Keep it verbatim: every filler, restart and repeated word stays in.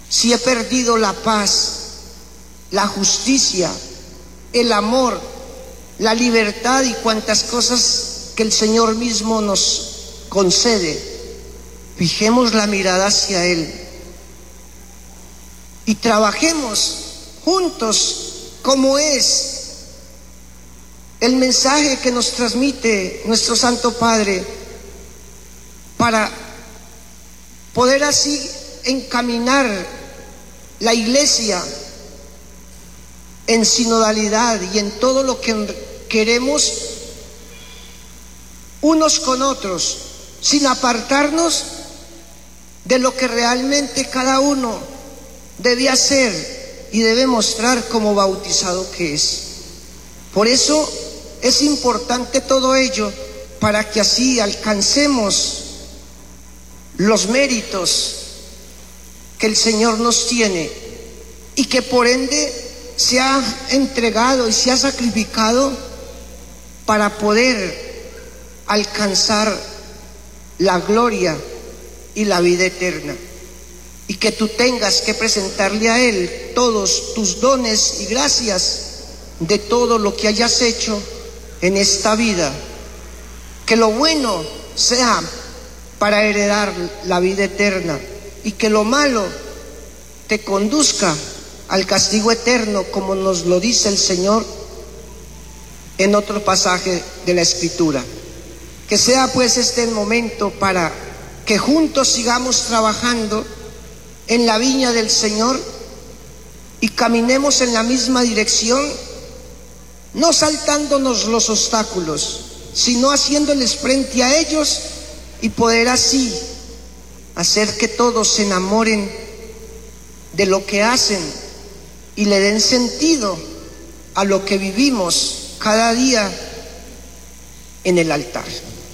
si he perdido la paz, la justicia, el amor, la libertad y cuantas cosas que el Señor mismo nos concede, fijemos la mirada hacia Él y trabajemos juntos como es el mensaje que nos transmite nuestro Santo Padre, para poder así encaminar la iglesia en sinodalidad y en todo lo que queremos unos con otros, sin apartarnos de lo que realmente cada uno debe hacer y debe mostrar como bautizado que es. Por eso es importante todo ello, para que así alcancemos los méritos que el Señor nos tiene y que por ende se ha entregado y se ha sacrificado para poder alcanzar la gloria y la vida eterna, y que tú tengas que presentarle a Él todos tus dones y gracias de todo lo que hayas hecho en esta vida, que lo bueno sea para heredar la vida eterna y que lo malo te conduzca al castigo eterno, como nos lo dice el Señor en otro pasaje de la Escritura. Que sea pues este el momento para que juntos sigamos trabajando en la viña del Señor y caminemos en la misma dirección, no saltándonos los obstáculos, sino haciéndoles frente a ellos, y poder así hacer que todos se enamoren de lo que hacen y le den sentido a lo que vivimos cada día en el altar.